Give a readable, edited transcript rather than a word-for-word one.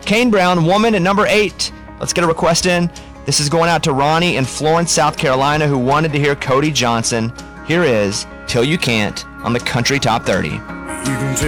Kane Brown, Woman at number 8. Let's get a request in. This is going out to Ronnie in Florence, South Carolina, who wanted to hear Cody Johnson. Here is Till You Can't on the Country Top 30. You can